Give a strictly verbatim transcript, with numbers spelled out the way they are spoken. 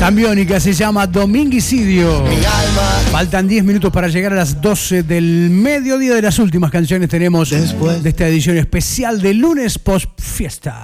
Cambiónica se llama Dominguicidio. Faltan diez minutos para llegar a las doce del mediodía. De las últimas canciones tenemos Después. de esta edición especial de lunes post fiesta.